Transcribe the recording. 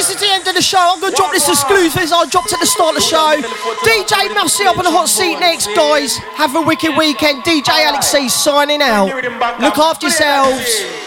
this is the end of the show. I'm going to drop this exclusive as I dropped at the start of the show. DJ Mousy up on the hot seat next, guys. Have a wicked weekend. DJ Alex C signing out. Look after yourselves.